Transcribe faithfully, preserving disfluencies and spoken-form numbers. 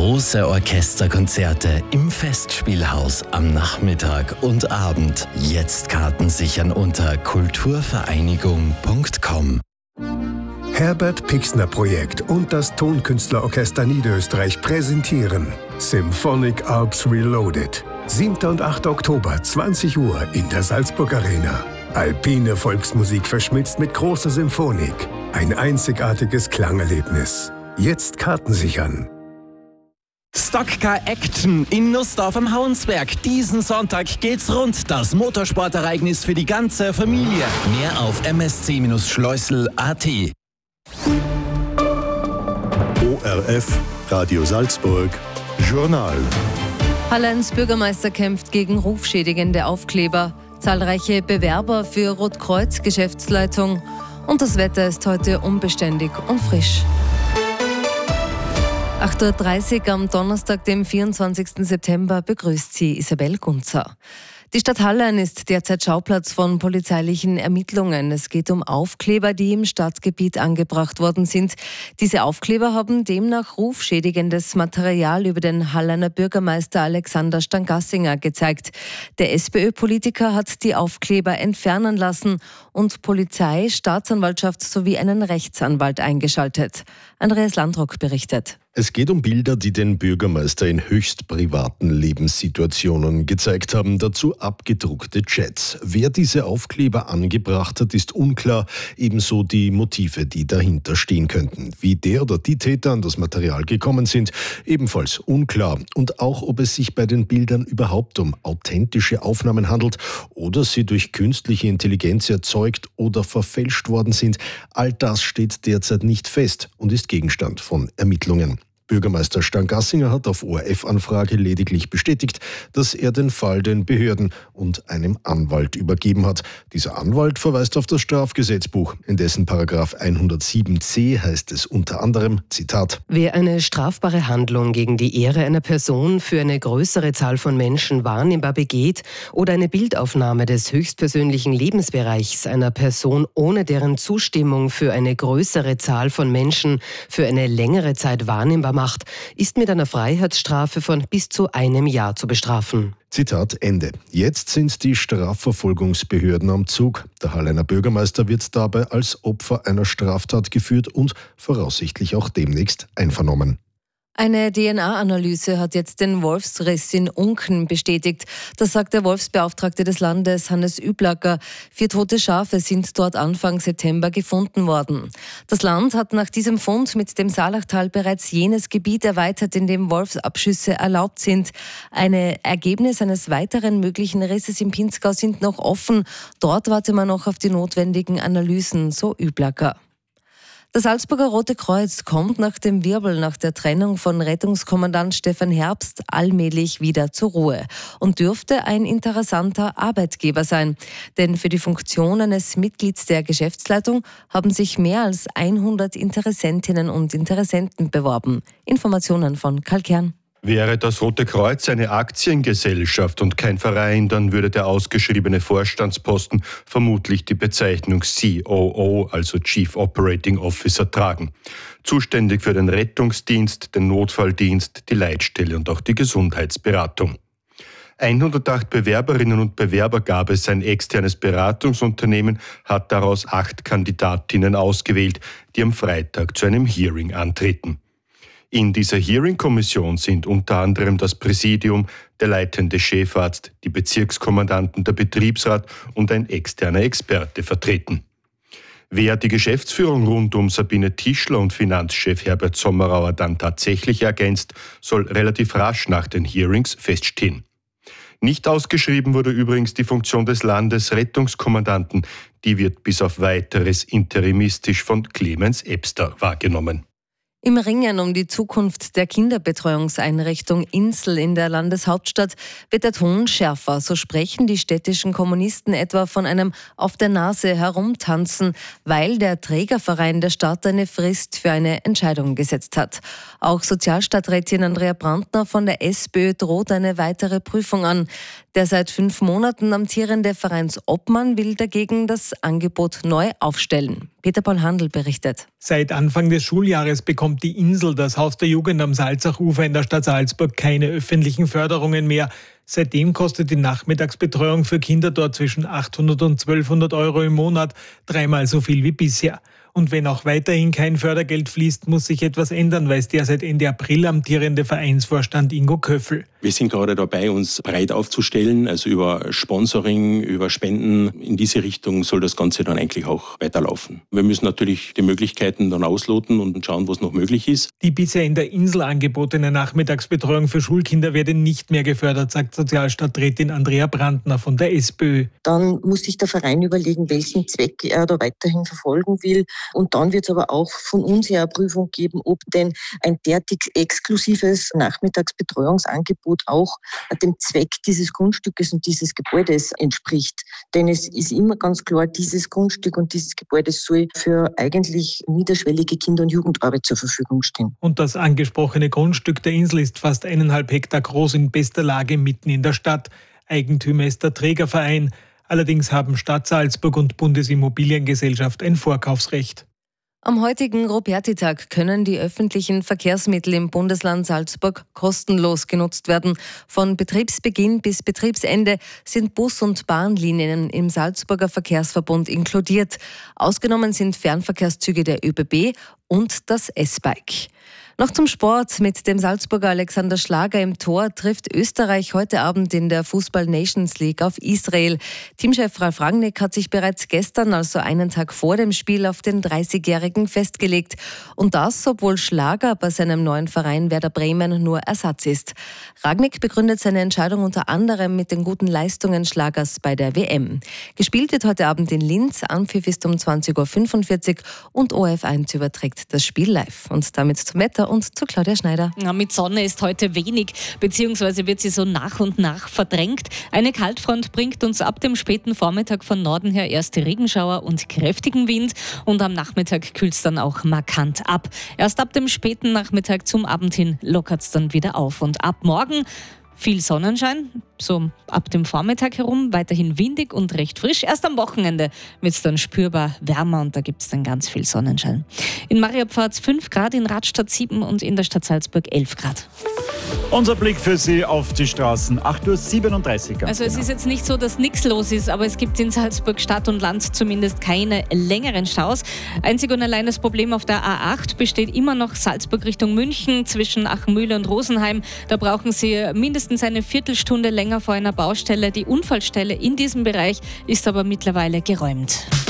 Große Orchesterkonzerte im Festspielhaus am Nachmittag und Abend. Jetzt Karten sichern unter kulturvereinigung punkt com. Herbert Pixner Projekt und das Tonkünstlerorchester Niederösterreich präsentieren Symphonic Alps Reloaded. siebter und achter Oktober, zwanzig Uhr in der Salzburg Arena. Alpine Volksmusik verschmilzt mit großer Symphonik. Ein einzigartiges Klangerlebnis. Jetzt Karten sichern. Stockcar Action in Nussdorf am Hauensberg. Diesen Sonntag geht's rund. Das Motorsportereignis für die ganze Familie. Mehr auf m s c schleusel punkt a t. O R F, Radio Salzburg, Journal. Hallen's Bürgermeister kämpft gegen rufschädigende Aufkleber. Zahlreiche Bewerber für Rotkreuz-Geschäftsleitung. Und das Wetter ist heute unbeständig und frisch. acht Uhr dreißig am Donnerstag, dem vierundzwanzigsten September, begrüßt sie Isabel Gunzer. Die Stadt Hallein ist derzeit Schauplatz von polizeilichen Ermittlungen. Es geht um Aufkleber, die im Stadtgebiet angebracht worden sind. Diese Aufkleber haben demnach rufschädigendes Material über den Halleiner Bürgermeister Alexander Stangassinger gezeigt. Der SPÖ-Politiker hat die Aufkleber entfernen lassen und Polizei, Staatsanwaltschaft sowie einen Rechtsanwalt eingeschaltet. Andreas Landrock berichtet. Es geht um Bilder, die den Bürgermeister in höchst privaten Lebenssituationen gezeigt haben, dazu abgedruckte Chats. Wer diese Aufkleber angebracht hat, ist unklar, ebenso die Motive, die dahinter stehen könnten. Wie der oder die Täter an das Material gekommen sind, ebenfalls unklar. Und auch, ob es sich bei den Bildern überhaupt um authentische Aufnahmen handelt oder sie durch künstliche Intelligenz erzeugt oder verfälscht worden sind, all das steht derzeit nicht fest und ist Gegenstand von Ermittlungen. Bürgermeister Stangassinger hat auf O R F-Anfrage lediglich bestätigt, dass er den Fall den Behörden und einem Anwalt übergeben hat. Dieser Anwalt verweist auf das Strafgesetzbuch. In dessen Paragraph hundertsieben c heißt es unter anderem, Zitat: Wer eine strafbare Handlung gegen die Ehre einer Person für eine größere Zahl von Menschen wahrnehmbar begeht oder eine Bildaufnahme des höchstpersönlichen Lebensbereichs einer Person ohne deren Zustimmung für eine größere Zahl von Menschen für eine längere Zeit wahrnehmbar macht, ist mit einer Freiheitsstrafe von bis zu einem Jahr zu bestrafen. Zitat Ende. Jetzt sind die Strafverfolgungsbehörden am Zug. Der Halleiner Bürgermeister wird dabei als Opfer einer Straftat geführt und voraussichtlich auch demnächst einvernommen. Eine D N A-Analyse hat jetzt den Wolfsriss in Unken bestätigt. Das sagt der Wolfsbeauftragte des Landes, Hannes Üblacker. Vier tote Schafe sind dort Anfang September gefunden worden. Das Land hat nach diesem Fund mit dem Saalachtal bereits jenes Gebiet erweitert, in dem Wolfsabschüsse erlaubt sind. Eine Ergebnis eines weiteren möglichen Risses im Pinzgau sind noch offen. Dort warte man noch auf die notwendigen Analysen, so Üblacker. Das Salzburger Rote Kreuz kommt nach dem Wirbel nach der Trennung von Rettungskommandant Stefan Herbst allmählich wieder zur Ruhe und dürfte ein interessanter Arbeitgeber sein. Denn für die Funktion eines Mitglieds der Geschäftsleitung haben sich mehr als hundert Interessentinnen und Interessenten beworben. Informationen von Karl Kern. Wäre das Rote Kreuz eine Aktiengesellschaft und kein Verein, dann würde der ausgeschriebene Vorstandsposten vermutlich die Bezeichnung C O O, also Chief Operating Officer, tragen. Zuständig für den Rettungsdienst, den Notfalldienst, die Leitstelle und auch die Gesundheitsberatung. hundertacht Bewerberinnen und Bewerber gab es. Ein externes Beratungsunternehmen hat daraus acht Kandidatinnen ausgewählt, die am Freitag zu einem Hearing antreten. In dieser Hearing-Kommission sind unter anderem das Präsidium, der leitende Chefarzt, die Bezirkskommandanten, der Betriebsrat und ein externer Experte vertreten. Wer die Geschäftsführung rund um Sabine Tischler und Finanzchef Herbert Sommerauer dann tatsächlich ergänzt, soll relativ rasch nach den Hearings feststehen. Nicht ausgeschrieben wurde übrigens die Funktion des Landesrettungskommandanten. Die wird bis auf Weiteres interimistisch von Clemens Ebster wahrgenommen. Im Ringen um die Zukunft der Kinderbetreuungseinrichtung Insel in der Landeshauptstadt wird der Ton schärfer. So sprechen die städtischen Kommunisten etwa von einem auf der Nase herumtanzen, weil der Trägerverein der Stadt eine Frist für eine Entscheidung gesetzt hat. Auch Sozialstadträtin Andrea Brandner von der SPÖ droht eine weitere Prüfung an. Der seit fünf Monaten amtierende Vereinsobmann will dagegen das Angebot neu aufstellen. Peter Paul Handl berichtet. Seit Anfang des Schuljahres bekommt die Insel, das Haus der Jugend am Salzachufer in der Stadt Salzburg, keine öffentlichen Förderungen mehr. Seitdem kostet die Nachmittagsbetreuung für Kinder dort zwischen achthundert und zwölfhundert Euro im Monat, dreimal so viel wie bisher. Und wenn auch weiterhin kein Fördergeld fließt, muss sich etwas ändern, weiß der seit Ende April amtierende Vereinsvorstand Ingo Köffel. Wir sind gerade dabei, uns breit aufzustellen, also über Sponsoring, über Spenden. In diese Richtung soll das Ganze dann eigentlich auch weiterlaufen. Wir müssen natürlich die Möglichkeiten dann ausloten und schauen, was noch möglich ist. Die bisher in der Insel angebotene Nachmittagsbetreuung für Schulkinder werde nicht mehr gefördert, sagt Sozialstadträtin Andrea Brandner von der SPÖ. Dann muss sich der Verein überlegen, welchen Zweck er da weiterhin verfolgen will. Und dann wird es aber auch von uns her eine Prüfung geben, ob denn ein derartig exklusives Nachmittagsbetreuungsangebot auch dem Zweck dieses Grundstückes und dieses Gebäudes entspricht. Denn es ist immer ganz klar, dieses Grundstück und dieses Gebäude soll für eigentlich niederschwellige Kinder- und Jugendarbeit zur Verfügung stehen. Und das angesprochene Grundstück der Insel ist fast eineinhalb Hektar groß, in bester Lage mitten in der Stadt. Eigentümer ist der Trägerverein. Allerdings haben Stadt Salzburg und Bundesimmobiliengesellschaft ein Vorkaufsrecht. Am heutigen Ruperti-Tag können die öffentlichen Verkehrsmittel im Bundesland Salzburg kostenlos genutzt werden. Von Betriebsbeginn bis Betriebsende sind Bus- und Bahnlinien im Salzburger Verkehrsverbund inkludiert. Ausgenommen sind Fernverkehrszüge der ÖBB und das S-Bike. Noch zum Sport. Mit dem Salzburger Alexander Schlager im Tor trifft Österreich heute Abend in der Fußball-Nations League auf Israel. Teamchef Ralf Rangnick hat sich bereits gestern, also einen Tag vor dem Spiel, auf den dreißigjährigen festgelegt. Und das, obwohl Schlager bei seinem neuen Verein Werder Bremen nur Ersatz ist. Rangnick begründet seine Entscheidung unter anderem mit den guten Leistungen Schlagers bei der W M. Gespielt wird heute Abend in Linz. Anpfiff ist um zwanzig Uhr fünfundvierzig und O R F eins überträgt das Spiel live. Und damit zum Wetter und zu Claudia Schneider. Ja, mit Sonne ist heute wenig, beziehungsweise wird sie so nach und nach verdrängt. Eine Kaltfront bringt uns ab dem späten Vormittag von Norden her erste Regenschauer und kräftigen Wind. Und am Nachmittag kühlt es dann auch markant ab. Erst ab dem späten Nachmittag zum Abend hin lockert es dann wieder auf. Und ab morgen viel Sonnenschein, so ab dem Vormittag herum, weiterhin windig und recht frisch. Erst am Wochenende wird es dann spürbar wärmer und da gibt es dann ganz viel Sonnenschein. In Mariapfad fünf Grad, in Radstadt sieben und in der Stadt Salzburg elf Grad. Unser Blick für Sie auf die Straßen, acht Uhr siebenunddreißig. Ganz also genau. Es ist jetzt nicht so, dass nichts los ist, aber es gibt in Salzburg Stadt und Land zumindest keine längeren Staus. Einzig und allein das Problem auf der A acht besteht immer noch Salzburg Richtung München zwischen Achenmühle und Rosenheim. Da brauchen Sie mindestens eine Viertelstunde länger vor einer Baustelle. Die Unfallstelle in diesem Bereich ist aber mittlerweile geräumt.